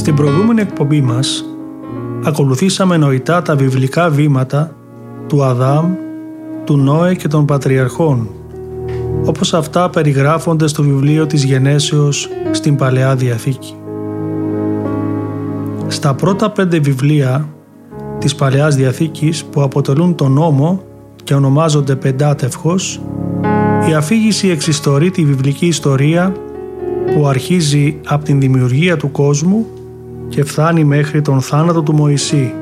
Στην προηγούμενη εκπομπή μας ακολουθήσαμε νοητά τα βιβλικά βήματα του Αδάμ, του Νόε και των Πατριαρχών, όπως αυτά περιγράφονται στο βιβλίο της Γενέσεως στην Παλαιά Διαθήκη. Στα πρώτα 5 βιβλία της Παλαιάς Διαθήκης, που αποτελούν τον νόμο και ονομάζονται Πεντάτευχος, η αφήγηση εξιστορεί τη βιβλική ιστορία που αρχίζει από την δημιουργία του κόσμου και φτάνει μέχρι τον θάνατο του Μωυσή.